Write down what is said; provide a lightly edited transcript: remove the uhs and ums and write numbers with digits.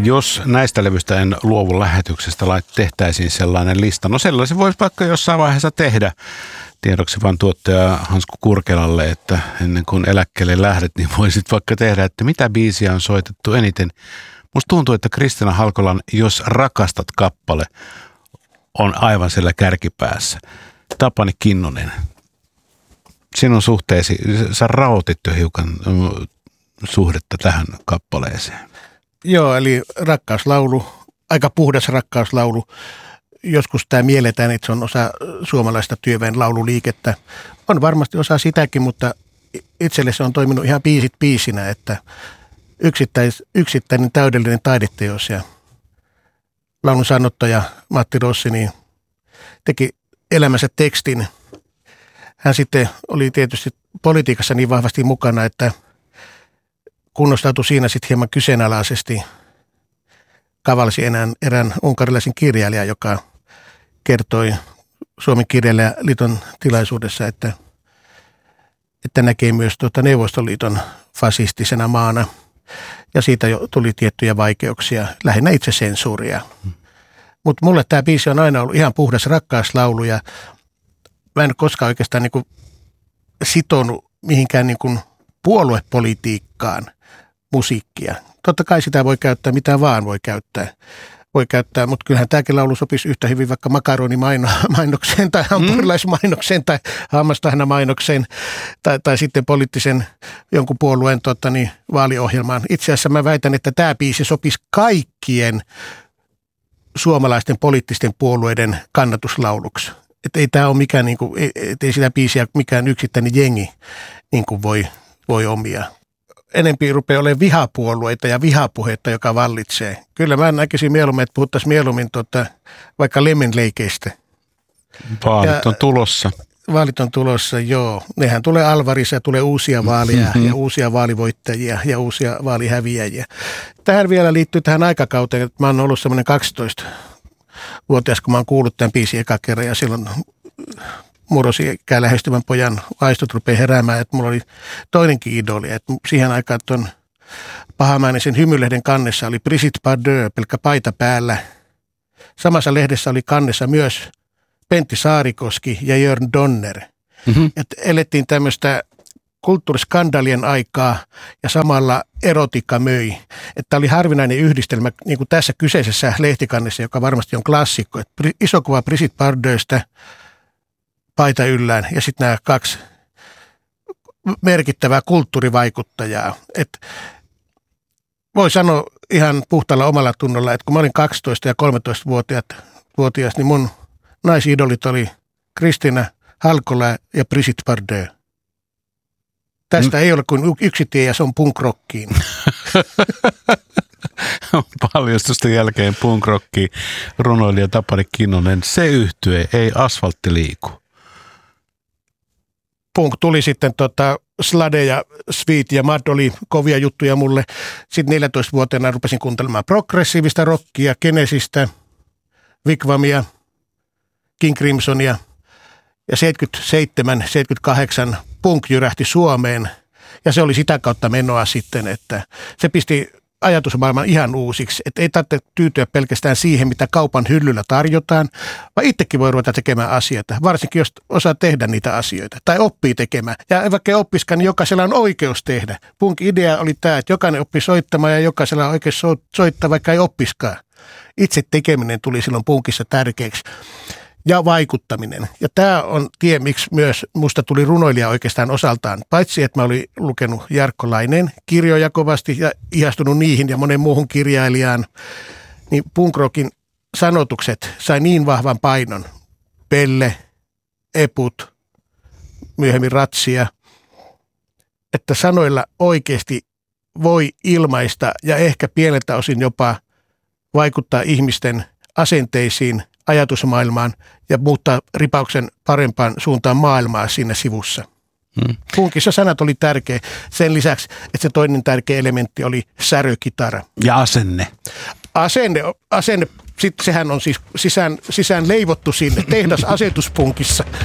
Jos näistä levyistä en luovu lähetyksestä, tehtäisiin sellainen lista. No sellaisen voisi vaikka jossain vaiheessa tehdä. Tiedoksi vaan tuottaja Hansku Kurkelalle, että ennen kuin eläkkeelle lähdet, niin voisit vaikka tehdä, että mitä biisiä on soitettu eniten. Musta tuntuu, että Kristiina Halkolan Jos rakastat kappale on aivan siellä kärkipäässä. Tapani Kinnunen, sinun suhteesi, sä raotit jo hiukan suhdetta tähän kappaleeseen. Joo, eli rakkauslaulu, aika puhdas rakkauslaulu. Joskus tämä mielletään, että se on osa suomalaista työväen laululiikettä. On varmasti osa sitäkin, mutta itselle se on toiminut ihan biisit biisinä, että yksittäinen täydellinen taideteos. Ja laulun sanottaja Matti Rossi niin teki elämänsä tekstin. Hän sitten oli tietysti politiikassa niin vahvasti mukana, että kunnostautui siinä sitten hieman kyseenalaisesti. Kavalsi erään unkarilaisen kirjailijan, joka kertoi Suomen kirjailijaliiton tilaisuudessa, että näkee myös Neuvostoliiton fasistisena maana. Ja siitä jo tuli tiettyjä vaikeuksia, lähinnä itsesensuuria. Mutta mulle tämä biisi on aina ollut ihan puhdas rakkauslaulu ja mä en ole koskaan oikeastaan niin sitonut mihinkään niin puoluepolitiikkaan musiikkia. Totta kai sitä voi käyttää, mitä vaan voi käyttää, mutta kyllähän tämäkin laulu sopisi yhtä hyvin vaikka makaronimainokseen tai hampurilaismainokseen tai hammastahnamainokseen tai sitten poliittisen jonkun puolueen vaaliohjelmaan. Itse asiassa mä väitän, että tämä biisi sopisi kaikkien suomalaisten poliittisten puolueiden kannatuslauluksi. Että ei tämä ole mikään, ei sitä biisiä mikään yksittäinen jengi voi omia. Enempi rupeaa olemaan vihapuolueita ja vihapuhetta, joka vallitsee. Kyllä mä näkisin mieluummin, että puhuttaisiin mieluummin vaikka lemmenleikeistä. Vaalit on tulossa. Vaalit on tulossa, joo. Nehän tulee alvarissa ja tulee uusia vaaleja ja uusia vaalivoittajia ja uusia vaalihäviäjiä. Tähän vielä liittyy tähän aikakauteen, että mä oon ollut semmoinen 12-vuotias, kun mä oon kuullut tämän biisin eka kerran ja silloin murrosiikää lähestyvän pojan aistot rupeaa heräämään, että mulla oli toinenkin idoli. Että siihen aikaan tuon Pahamäännisen Hymylehden kannessa oli Brigitte Bardot, pelkkä paita päällä. Samassa lehdessä oli kannessa myös Pentti Saarikoski ja Jörn Donner. Että elettiin tämmöistä kulttuuriskandaalien aikaa ja samalla erotiikka möi. Että oli harvinainen yhdistelmä, niin kuin tässä kyseisessä lehtikannessa, joka varmasti on klassikko. Että iso kuva Brigitte Bardotista paita yllään ja sitten nämä kaksi merkittävää kulttuurivaikuttajaa. Et voi sanoa ihan puhtaalla omalla tunnolla, että kun mä olin 12- ja 13-vuotias, niin mun naisidolit oli Kristiina Halkola ja Brigitte Bardot. Tästä ei ole kuin yksi tie ja se on punk-rockiin. Paljastusten jälkeen punk-rockiin runoilija Tapani Kinnunen. Se yhtye, ei asfaltti liiku. Punk tuli sitten Slade ja Sweet ja Mad oli kovia juttuja mulle. Sitten 14-vuotiaana rupesin kuuntelemaan progressiivista rockia, Genesistä, Wigwamia, King Crimsonia. Ja 77-78 punk jyrähti Suomeen ja se oli sitä kautta menoa sitten, että se pisti ajatusmaailman ihan uusiksi. Että ei tarvitse tyytyä pelkästään siihen, mitä kaupan hyllyllä tarjotaan, vaan itsekin voi ruveta tekemään asioita, varsinkin jos osaa tehdä niitä asioita tai oppii tekemään. Ja vaikka ei oppiskaan, niin jokaisella on oikeus tehdä. Punk-idea oli tämä, että jokainen oppii soittamaan ja jokaisella on oikeus soittaa, vaikka ei oppiskaan. Itse tekeminen tuli silloin punkissa tärkeäksi. Ja vaikuttaminen. Ja tämä on tie, miksi myös musta tuli runoilija oikeastaan osaltaan. Paitsi, että mä olin lukenut Jarkko Laineen kirjoja kovasti ja ihastunut niihin ja monen muuhun kirjailijaan, niin punkrockin sanotukset sai niin vahvan painon. Pelle, Eput, myöhemmin Ratsia, että sanoilla oikeasti voi ilmaista ja ehkä pieneltä osin jopa vaikuttaa ihmisten asenteisiin, ajatusmaailmaan ja muuttaa ripauksen parempaan suuntaan maailmaa siinä sivussa. Punkissa sanat oli tärkeä. Sen lisäksi, että se toinen tärkeä elementti oli särökitara. Ja asenne. Asenne. Sitten sehän on siis sisään leivottu sinne tehdasasetuspunkissa.